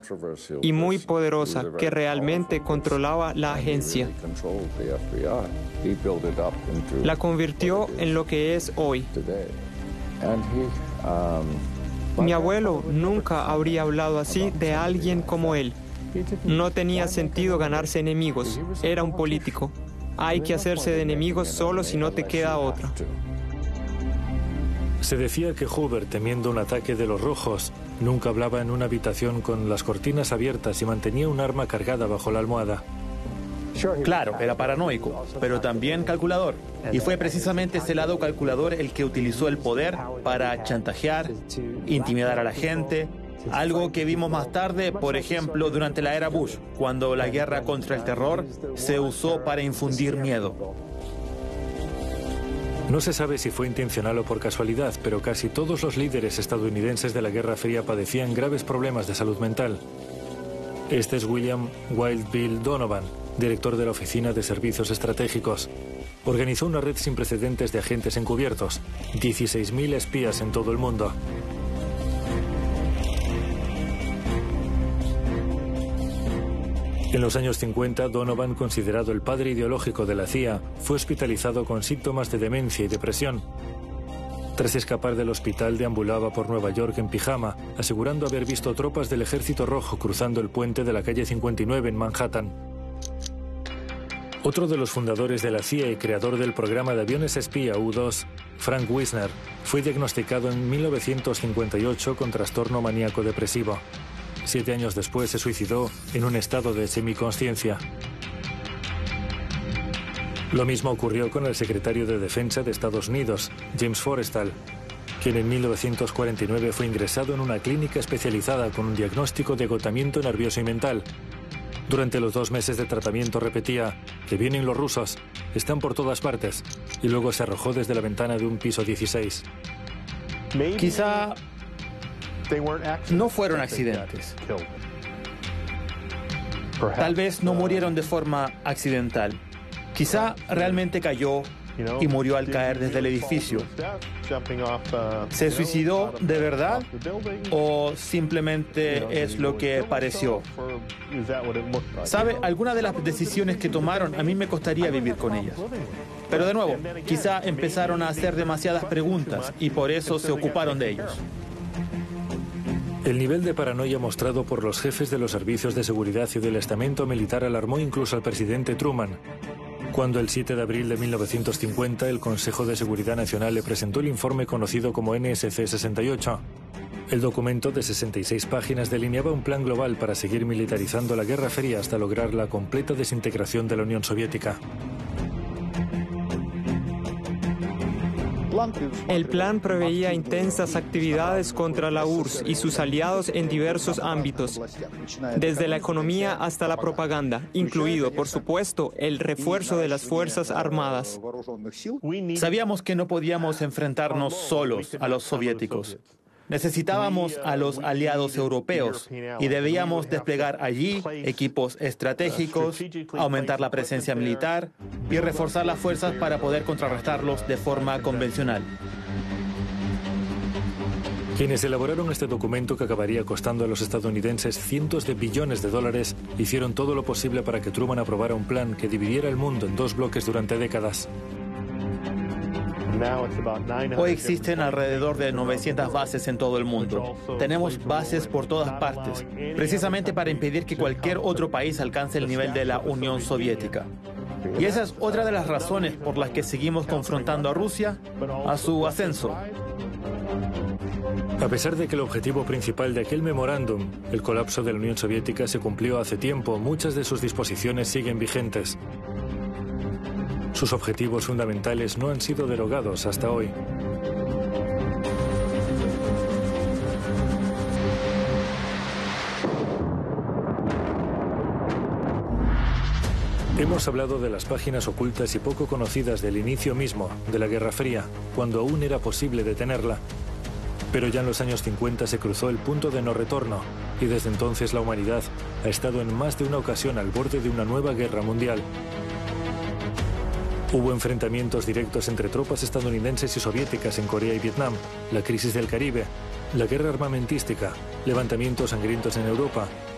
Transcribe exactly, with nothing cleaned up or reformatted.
y muy poderosa que realmente controlaba la agencia. La convirtió en lo que es hoy. Mi abuelo nunca habría hablado así de alguien como él. No tenía sentido ganarse enemigos, era un político. Hay que hacerse de enemigos solo si no te queda otra. Se decía que Hoover, temiendo un ataque de los rojos, nunca hablaba en una habitación con las cortinas abiertas y mantenía un arma cargada bajo la almohada. Claro, era paranoico, pero también calculador. Y fue precisamente ese lado calculador el que utilizó el poder para chantajear, intimidar a la gente, algo que vimos más tarde, por ejemplo, durante la era Bush, cuando la guerra contra el terror se usó para infundir miedo. No se sabe si fue intencional o por casualidad, pero casi todos los líderes estadounidenses de la Guerra Fría padecían graves problemas de salud mental. Este es William Wild Bill Donovan, director de la Oficina de Servicios Estratégicos. Organizó una red sin precedentes de agentes encubiertos, dieciséis mil espías en todo el mundo. En los años cincuenta, Donovan, considerado el padre ideológico de la C I A, fue hospitalizado con síntomas de demencia y depresión. Tras escapar del hospital, deambulaba por Nueva York en pijama, asegurando haber visto tropas del Ejército Rojo cruzando el puente de la calle cincuenta y nueve en Manhattan. Otro de los fundadores de la C I A y creador del programa de aviones espía U dos, Frank Wisner, fue diagnosticado en mil novecientos cincuenta y ocho con trastorno maníaco depresivo. Siete años después se suicidó en un estado de semiconsciencia. Lo mismo ocurrió con el secretario de Defensa de Estados Unidos, James Forrestal, quien en mil novecientos cuarenta y nueve fue ingresado en una clínica especializada con un diagnóstico de agotamiento nervioso y mental. Durante los dos meses de tratamiento repetía: "Que vienen los rusos, están por todas partes", y luego se arrojó desde la ventana de un piso dieciséis. Quizá no fueron accidentes. Tal vez no murieron de forma accidental. Quizá realmente cayó y murió al caer desde el edificio. ¿Se suicidó de verdad o simplemente es lo que pareció? ¿Sabe? Algunas de las decisiones que tomaron a mí me costaría vivir con ellas. Pero de nuevo, quizá empezaron a hacer demasiadas preguntas y por eso se ocuparon de ellos. El nivel de paranoia mostrado por los jefes de los servicios de seguridad y del estamento militar alarmó incluso al presidente Truman, cuando el siete de abril de mil novecientos cincuenta el Consejo de Seguridad Nacional le presentó el informe conocido como N S C sesenta y ocho. El documento de sesenta y seis páginas delineaba un plan global para seguir militarizando la Guerra Fría hasta lograr la completa desintegración de la Unión Soviética. El plan preveía intensas actividades contra la U R S S y sus aliados en diversos ámbitos, desde la economía hasta la propaganda, incluido, por supuesto, el refuerzo de las Fuerzas Armadas. Sabíamos que no podíamos enfrentarnos solos a los soviéticos. Necesitábamos a los aliados europeos y debíamos desplegar allí equipos estratégicos, aumentar la presencia militar y reforzar las fuerzas para poder contrarrestarlos de forma convencional. Quienes elaboraron este documento, que acabaría costando a los estadounidenses cientos de billones de dólares, hicieron todo lo posible para que Truman aprobara un plan que dividiera el mundo en dos bloques durante décadas. Hoy existen alrededor de novecientas bases en todo el mundo. Tenemos bases por todas partes, precisamente para impedir que cualquier otro país alcance el nivel de la Unión Soviética. Y esa es otra de las razones por las que seguimos confrontando a Rusia a su ascenso. A pesar de que el objetivo principal de aquel memorándum, el colapso de la Unión Soviética, se cumplió hace tiempo, muchas de sus disposiciones siguen vigentes. Sus objetivos fundamentales no han sido derogados hasta hoy. Hemos hablado de las páginas ocultas y poco conocidas del inicio mismo de la Guerra Fría, cuando aún era posible detenerla. Pero ya en los años cincuenta se cruzó el punto de no retorno, y desde entonces la humanidad ha estado en más de una ocasión al borde de una nueva guerra mundial. Hubo enfrentamientos directos entre tropas estadounidenses y soviéticas en Corea y Vietnam, la crisis del Caribe, la guerra armamentística, levantamientos sangrientos en Europa